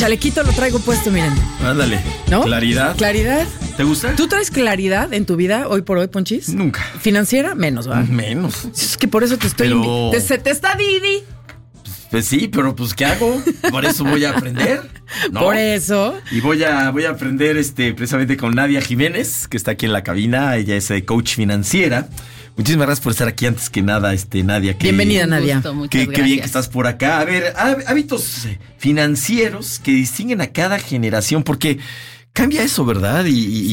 chalequito lo traigo puesto, miren. Ándale. ¿No? Claridad. Claridad. ¿Te gusta? ¿Tú traes claridad en tu vida hoy por hoy, Ponchis? Nunca. ¿Financiera? Menos, ¿va? Menos. Es que por eso te estoy... Pero... Se te está Didi. Pues sí, pero pues ¿qué hago? Por eso voy a aprender, ¿no? Por eso. Y voy a aprender precisamente con Nadia Jiménez, que está aquí en la cabina. Ella es coach financiera. Muchísimas gracias por estar aquí antes que nada, Nadia. Bienvenida, Nadia. Qué bien que estás por acá. A ver, hábitos financieros que distinguen a cada generación, porque cambia eso, ¿verdad?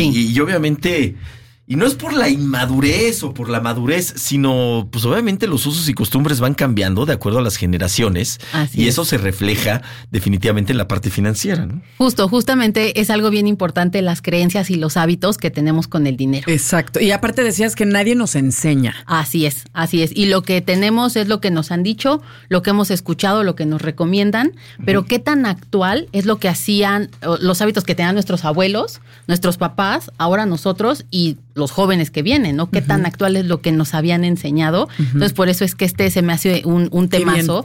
Y obviamente... Y no es por la inmadurez o por la madurez, sino pues obviamente los usos y costumbres van cambiando de acuerdo a las generaciones. Así y es. eso se refleja definitivamente en la parte financiera, ¿no? Justamente es algo bien importante las creencias y los hábitos que tenemos con el dinero. Exacto. Y aparte decías que nadie nos enseña. Así es. Y lo que tenemos es lo que nos han dicho, lo que hemos escuchado, lo que nos recomiendan, pero qué tan actual es lo que hacían, los hábitos que tenían nuestros abuelos, nuestros papás, ahora nosotros y los jóvenes que vienen, ¿no? Qué tan actual es lo que nos habían enseñado. Entonces, por eso es que se me hace un temazo.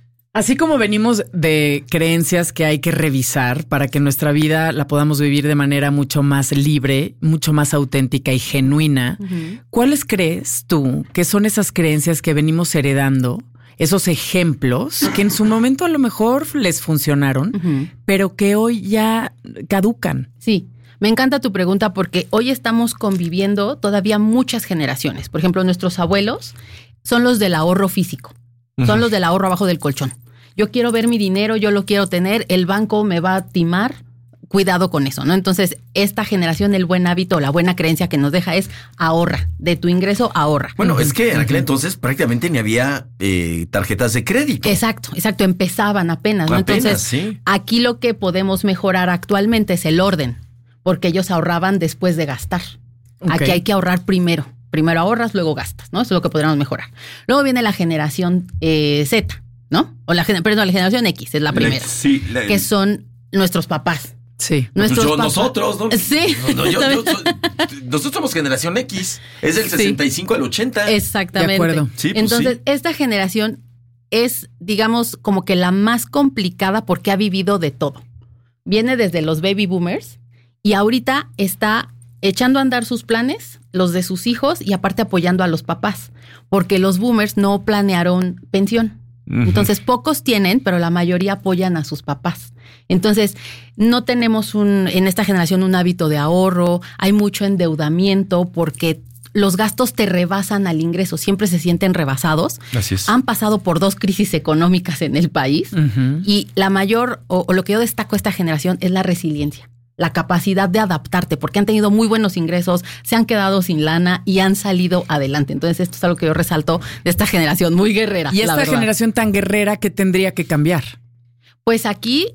Así como venimos de creencias que hay que revisar para que nuestra vida la podamos vivir de manera mucho más libre, mucho más auténtica y genuina, ¿cuáles crees tú que son esas creencias que venimos heredando? Esos ejemplos que en su momento a lo mejor les funcionaron, pero que hoy ya caducan. Sí. Me encanta tu pregunta porque hoy estamos conviviendo todavía muchas generaciones. Por ejemplo, nuestros abuelos son los del ahorro físico, son los del ahorro abajo del colchón. Yo quiero ver mi dinero, yo lo quiero tener, el banco me va a timar, cuidado con eso, ¿no? Entonces, esta generación, el buen hábito, la buena creencia que nos deja es ahorra, de tu ingreso ahorra. Bueno, es que en aquel entonces prácticamente ni había tarjetas de crédito. Exacto, empezaban apenas, ¿no? Entonces, sí. Aquí lo que podemos mejorar actualmente es el orden. Porque ellos ahorraban después de gastar. Okay. Aquí hay que ahorrar primero. Primero ahorras, luego gastas, ¿no? Eso es lo que podríamos mejorar. Luego viene la generación Z, ¿no? O la generación X, es la primera. Que son nuestros papás. Sí. Nosotros, ¿no? Sí. Nosotros somos generación X. Es del 65 al 80. Exactamente. De acuerdo. Sí, pues entonces, esta generación es, digamos, como que la más complicada porque ha vivido de todo. Viene desde los baby boomers. Y ahorita está echando a andar sus planes, los de sus hijos, y aparte apoyando a los papás, porque los boomers no planearon pensión. Entonces, pocos tienen, pero la mayoría apoyan a sus papás. Entonces, no tenemos en esta generación un hábito de ahorro, hay mucho endeudamiento porque los gastos te rebasan al ingreso, siempre se sienten rebasados. Así es. Han pasado por 2 crisis económicas en el país y la mayor, o lo que yo destaco de esta generación es la resiliencia. La capacidad de adaptarte, porque han tenido muy buenos ingresos, se han quedado sin lana y han salido adelante. Entonces, esto es algo que yo resalto de esta generación muy guerrera. Y esta generación tan guerrera, ¿qué tendría que cambiar? Pues aquí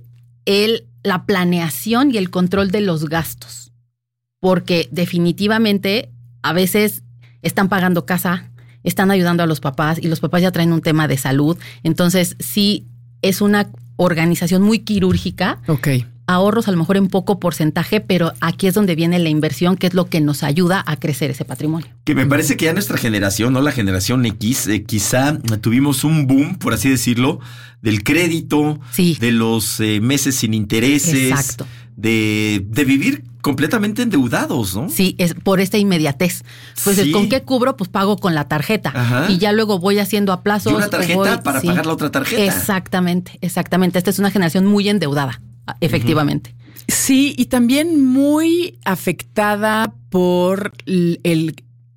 la planeación y el control de los gastos. Porque definitivamente a veces están pagando casa, están ayudando a los papás y los papás ya traen un tema de salud. Entonces, sí es una organización muy quirúrgica. Ok. Ahorros a lo mejor en poco porcentaje, pero aquí es donde viene la inversión, que es lo que nos ayuda a crecer ese patrimonio. Que me parece que ya nuestra generación, no la generación X, quizá tuvimos un boom, por así decirlo, del crédito, de los meses sin intereses, exacto, de vivir completamente endeudados, ¿no? Sí, es por esta inmediatez. Pues sí. ¿Con qué cubro? Pues pago con la tarjeta. Ajá. Y ya luego voy haciendo a plazos. Y una tarjeta para pagar la otra tarjeta. Exactamente. Esta es una generación muy endeudada. Efectivamente. Sí, y también muy afectada por el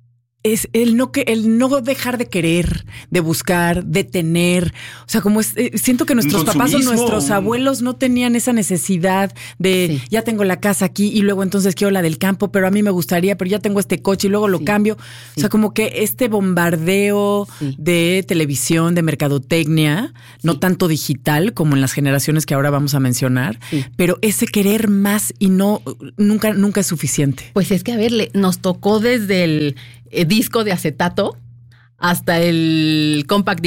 no dejar de querer, de buscar, de tener. O sea, como siento que nuestros papás o nuestros abuelos no tenían esa necesidad de ya tengo la casa aquí y luego entonces quiero la del campo, pero a mí me gustaría, pero ya tengo este coche y luego lo cambio. O sea, como que este bombardeo de televisión, de mercadotecnia, no tanto digital como en las generaciones que ahora vamos a mencionar, pero ese querer más y nunca es suficiente. Pues es que, a ver, nos tocó desde el disco de acetato hasta el compact disc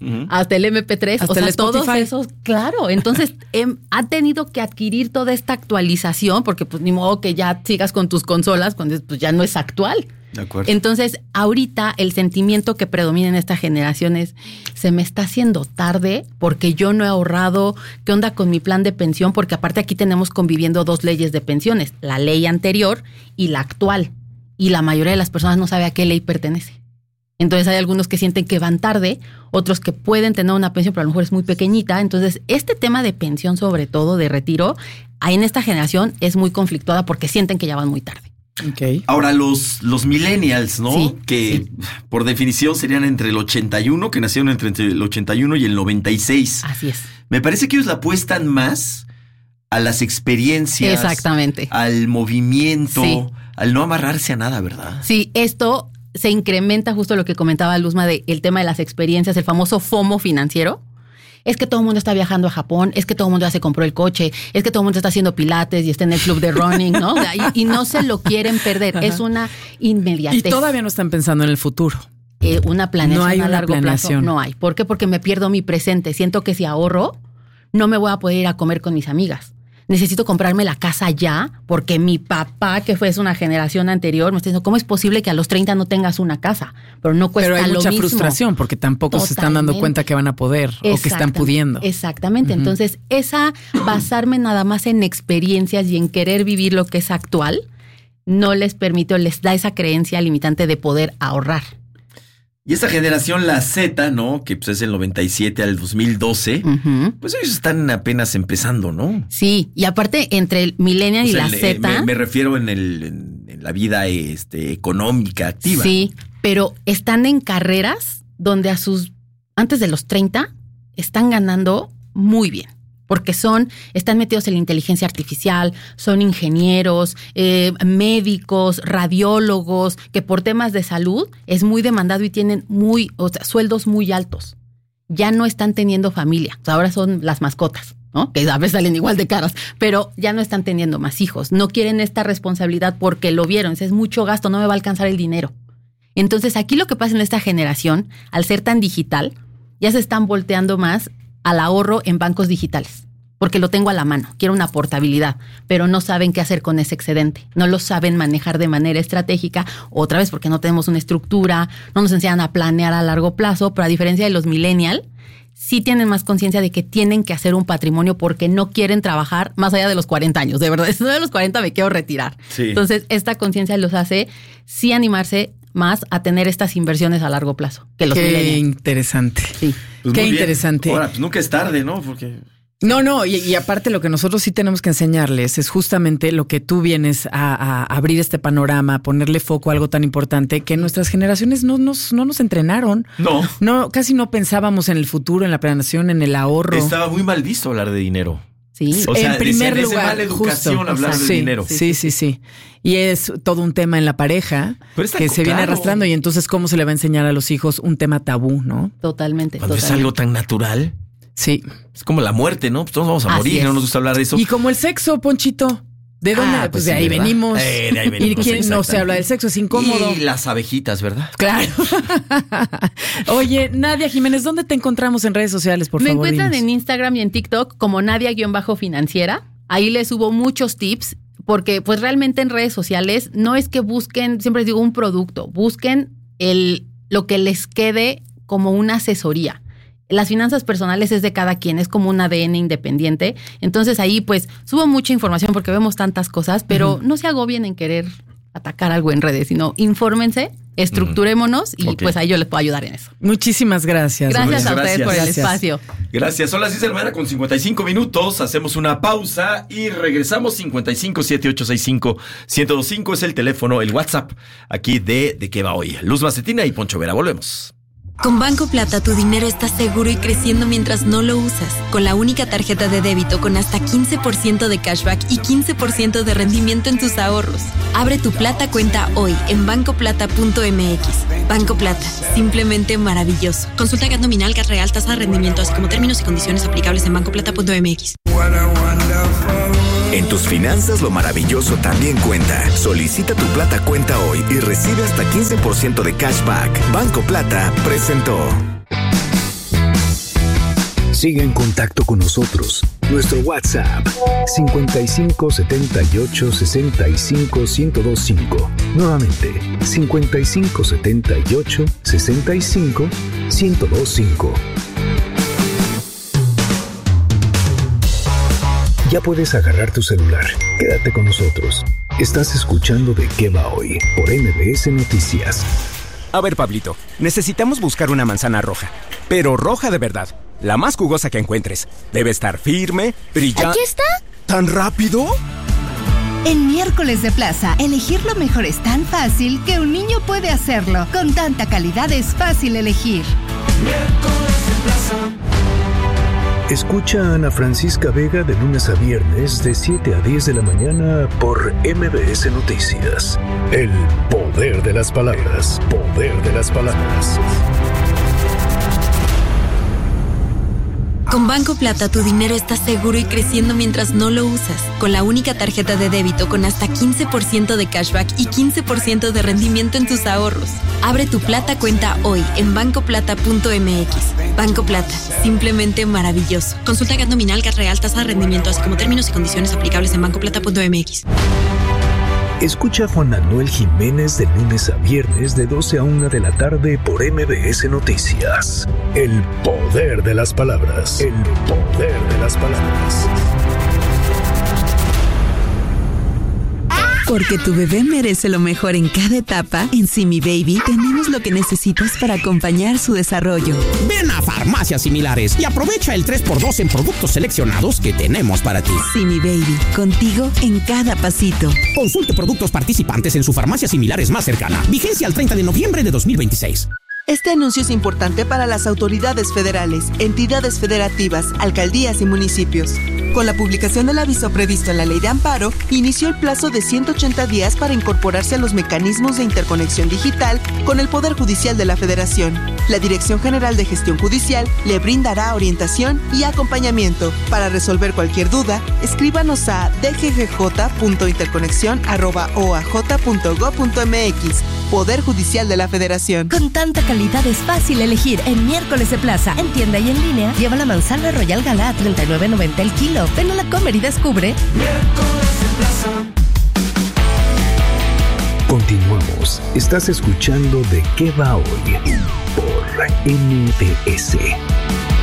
hasta el MP3, hasta el todos Spotify. esos, claro. Entonces ha tenido que adquirir toda esta actualización porque pues ni modo que ya sigas con tus consolas cuando pues, ya no es actual. De acuerdo. Entonces, ahorita el sentimiento que predomina en esta generación es, se me está haciendo tarde porque yo no he ahorrado, ¿qué onda con mi plan de pensión? Porque aparte aquí tenemos conviviendo 2 leyes de pensiones, la ley anterior y la actual. Y la mayoría de las personas no sabe a qué ley pertenece. Entonces hay algunos que sienten que van tarde, otros que pueden tener una pensión, pero a lo mejor es muy pequeñita. Entonces, este tema de pensión, sobre todo de retiro, ahí en esta generación es muy conflictuada porque sienten que ya van muy tarde. Okay. Ahora, los millennials, ¿no? Sí, que por definición serían entre el 81, que nacieron entre el 81 y el 96. Así es. Me parece que ellos la apuestan más a las experiencias. Exactamente. Al movimiento, Sí. al no amarrarse a nada, ¿verdad? Sí, esto se incrementa justo lo que comentaba Luzma el tema de las experiencias, el famoso FOMO financiero. Es que todo el mundo está viajando a Japón, es que todo el mundo ya se compró el coche, es que todo el mundo está haciendo pilates y está en el club de running, ¿no? O sea, y no se lo quieren perder. Ajá. Es una inmediatez. Y todavía no están pensando en el futuro. Una planeación no hay a largo plazo. No hay. ¿Por qué? Porque me pierdo mi presente. Siento que si ahorro, no me voy a poder ir a comer con mis amigas. Necesito comprarme la casa ya, porque mi papá, que fue una generación anterior, me está diciendo, ¿cómo es posible que a los 30 no tengas una casa? Pero no cuesta lo mismo. Pero hay mucha frustración, porque tampoco se están dando cuenta que van a poder o que están pudiendo. Exactamente. Entonces, basarme nada más en experiencias y en querer vivir lo que es actual, no les permite o les da esa creencia limitante de poder ahorrar. Y esa generación, la Z, ¿no? Que pues es el 97 al 2012, pues ellos están apenas empezando, ¿no? Sí, y aparte entre el millennial y la Z... Me refiero en la vida económica activa. Sí, pero están en carreras donde antes de los 30 están ganando muy bien. Porque están metidos en la inteligencia artificial, son ingenieros, médicos, radiólogos, que por temas de salud es muy demandado y tienen sueldos muy altos. Ya no están teniendo familia, ahora son las mascotas, ¿no? Que a veces salen igual de caras, pero ya no están teniendo más hijos. No quieren esta responsabilidad porque lo vieron, es mucho gasto, no me va a alcanzar el dinero. Entonces aquí lo que pasa en esta generación, al ser tan digital, ya se están volteando más al ahorro en bancos digitales, porque lo tengo a la mano, quiero una portabilidad, pero no saben qué hacer con ese excedente, no lo saben manejar de manera estratégica, otra vez porque no tenemos una estructura, no nos enseñan a planear a largo plazo, pero a diferencia de los millennials, sí tienen más conciencia de que tienen que hacer un patrimonio porque no quieren trabajar más allá de los 40 años, de verdad, después de los 40 me quiero retirar. Sí. Entonces, esta conciencia los hace sí animarse más a tener estas inversiones a largo plazo que los millennials. Qué interesante. Sí. Pues qué interesante. Ahora, pues nunca es tarde, ¿no? Porque... No, y aparte lo que nosotros sí tenemos que enseñarles es justamente lo que tú vienes a abrir este panorama, a ponerle foco a algo tan importante que nuestras generaciones no nos entrenaron. No, casi no pensábamos en el futuro, en la planeación, en el ahorro. Estaba muy mal visto hablar de dinero. Sí. O sea, en primer lugar, mala educación justo, hablar de dinero. Sí. Y es todo un tema en la pareja que se viene arrastrando. Y entonces, ¿cómo se le va a enseñar a los hijos un tema tabú, no? Totalmente. Cuando es algo tan natural. Sí. Es como la muerte, ¿no? Pues todos vamos a morir, no nos gusta hablar de eso. Y como el sexo, Ponchito. ¿De dónde? Pues de ahí venimos. De ahí venimos. ¿Y quién no se habla del sexo? Es incómodo. Y las abejitas, ¿verdad? Claro. Oye, Nadia Jiménez, ¿dónde te encontramos en redes sociales, por favor? Me encuentran en Instagram y en TikTok como Nadia-Financiera. Ahí les subo muchos tips porque pues realmente en redes sociales no es que busquen, siempre les digo, un producto. Busquen lo que les quede como una asesoría. Las finanzas personales es de cada quien, es como un ADN independiente. Entonces ahí pues subo mucha información porque vemos tantas cosas, pero no se agobien en querer atacar algo en redes, sino infórmense, estructurémonos y pues ahí yo les puedo ayudar en eso. Muchísimas gracias. Gracias a ustedes por el espacio. Gracias. Son las 10 de la mañana con 55 minutos. Hacemos una pausa y regresamos. 557865-1025 es el teléfono, el WhatsApp aquí de qué va hoy. Luzma Cetina y Poncho Vera. Volvemos. Con Banco Plata tu dinero está seguro y creciendo mientras no lo usas. Con la única tarjeta de débito con hasta 15% de cashback y 15% de rendimiento en tus ahorros. Abre tu Plata cuenta hoy en bancoplata.mx. Banco Plata, simplemente maravilloso. Consulta GAT nominal, GAT real, tasa de rendimiento, así como términos y condiciones aplicables en bancoplata.mx. En tus finanzas lo maravilloso también cuenta. Solicita tu Plata cuenta hoy y recibe hasta 15% de cashback. Banco Plata presentó. Sigue en contacto con nosotros. Nuestro WhatsApp 55 78 65 1025. Nuevamente 55 78 65 1025. Ya puedes agarrar tu celular. Quédate con nosotros. Estás escuchando De Qué Va Hoy por MBS Noticias. A ver, Pablito, necesitamos buscar una manzana roja, pero roja de verdad, la más jugosa que encuentres. Debe estar firme, brillante. ¿Aquí está? ¿Tan rápido? En Miércoles de Plaza, elegir lo mejor es tan fácil que un niño puede hacerlo. Con tanta calidad es fácil elegir. Miércoles de Plaza. Escucha a Ana Francisca Vega de lunes a viernes de 7 a 10 de la mañana por MBS Noticias. El poder de las palabras. Poder de las palabras. Con Banco Plata tu dinero está seguro y creciendo mientras no lo usas. Con la única tarjeta de débito con hasta 15% de cashback y 15% de rendimiento en tus ahorros. Abre tu Plata cuenta hoy en bancoplata.mx. Banco Plata, simplemente maravilloso. Consulta GAT nominal, GAT real, tasa de rendimiento, así como términos y condiciones aplicables en bancoplata.mx. Escucha a Juan Manuel Jiménez de lunes a viernes de 12 a 1 de la tarde por MBS Noticias. El poder de las palabras. El poder de las palabras. Porque tu bebé merece lo mejor en cada etapa, en Simi Baby tenemos lo que necesitas para acompañar su desarrollo. Ven a Farmacias Similares y aprovecha el 3x2 en productos seleccionados que tenemos para ti. Simi Baby, contigo en cada pasito. Consulte productos participantes en su farmacia Similares más cercana. Vigencia al 30 de noviembre de 2026. Este anuncio es importante para las autoridades federales, entidades federativas, alcaldías y municipios. Con la publicación del aviso previsto en la Ley de Amparo, inició el plazo de 180 días para incorporarse a los mecanismos de interconexión digital con el Poder Judicial de la Federación. La Dirección General de Gestión Judicial le brindará orientación y acompañamiento. Para resolver cualquier duda, escríbanos a dggj.interconexión@oaj.gov.mx. Poder Judicial de la Federación. Con tanta calidad es fácil elegir. En Miércoles de Plaza, en tienda y en línea, lleva la manzana Royal Gala a $39.90 el kilo. Ven a la Comer y descubre. Miércoles de Plaza. Continuamos. Estás escuchando De Qué Va Hoy por MBS.